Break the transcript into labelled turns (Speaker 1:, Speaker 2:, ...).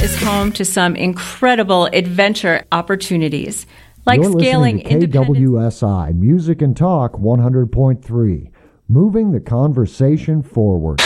Speaker 1: is home to some incredible adventure opportunities, like
Speaker 2: You're
Speaker 1: scaling
Speaker 2: listening to KWSI Music and Talk 100.3, moving the conversation forward.